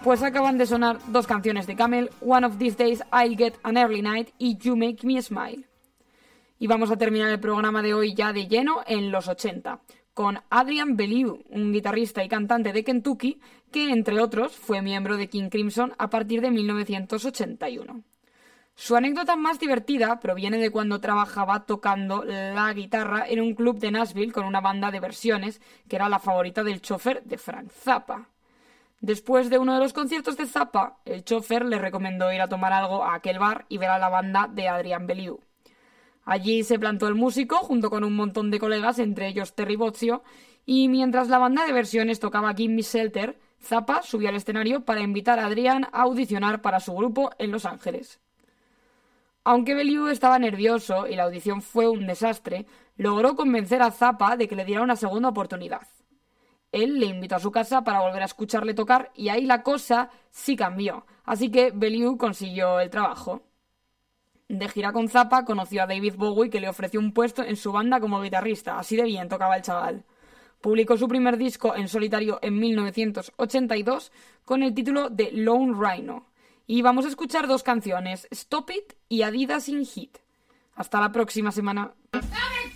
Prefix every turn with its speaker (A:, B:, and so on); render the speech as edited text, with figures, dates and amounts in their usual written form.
A: Pues acaban de sonar dos canciones de Camel, One of These Days I'll Get an Early Night y You Make Me Smile. Y vamos a terminar el programa de hoy ya de lleno en los 80, con Adrian Belew, un guitarrista y cantante de Kentucky que, entre otros, fue miembro de King Crimson a partir de 1981. Su anécdota más divertida proviene de cuando trabajaba tocando la guitarra en un club de Nashville con una banda de versiones que era la favorita del chofer de Frank Zappa. Después de uno de los conciertos de Zappa, el chofer le recomendó ir a tomar algo a aquel bar y ver a la banda de Adrian Belew. Allí se plantó el músico junto con un montón de colegas, entre ellos Terry Bozzio, y mientras la banda de versiones tocaba Give Me Shelter, Zappa subió al escenario para invitar a Adrian a audicionar para su grupo en Los Ángeles. Aunque Belew estaba nervioso y la audición fue un desastre, logró convencer a Zappa de que le diera una segunda oportunidad. Él le invitó a su casa para volver a escucharle tocar y ahí la cosa sí cambió, así que Belew consiguió el trabajo. De gira con Zappa conoció a David Bowie, que le ofreció un puesto en su banda como guitarrista, así de bien tocaba el chaval. Publicó su primer disco en solitario en 1982 con el título de Lone Rhino. Y vamos a escuchar dos canciones, Stop It y Adidas in Heat. Hasta la próxima semana.